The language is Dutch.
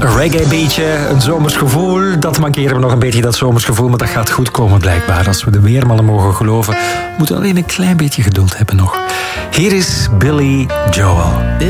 reggae beatje, een zomers gevoel. Dat mankeren we nog een beetje, dat zomers gevoel. Maar dat gaat goed komen blijkbaar. Als we de weermannen mogen geloven. We moeten alleen een klein beetje geduld hebben nog. Hier is Billy Joel.